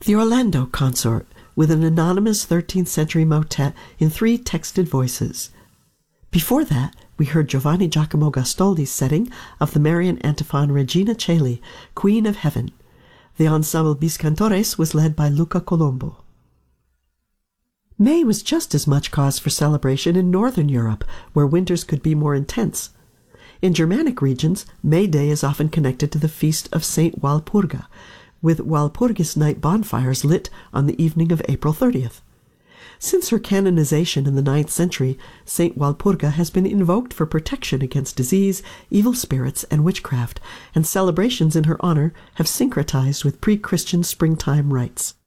The Orlando Consort, with an anonymous 13th century motet in 3 texted voices. Before that, we heard Giovanni Giacomo Gastoldi's setting of the Marian antiphon Regina Caeli, Queen of Heaven. The ensemble Biscantores was led by Luca Colombo. May was just as much cause for celebration in Northern Europe, where winters could be more intense. In Germanic regions, May Day is often connected to the feast of Saint Walpurga, with Walpurgis night bonfires lit on the evening of April 30th. Since her canonization in the 9th century, Saint Walpurga has been invoked for protection against disease, evil spirits, and witchcraft, and celebrations in her honor have syncretized with pre-Christian springtime rites.